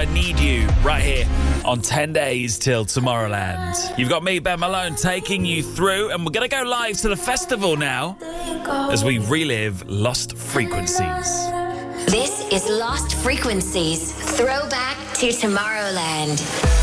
I Need You right here on 10 Days Till Tomorrowland. You've got me, Ben Malone, taking you through, and we're going to go live to the festival now as we relive Lost Frequencies. This is Lost Frequencies, Throwback to Tomorrowland.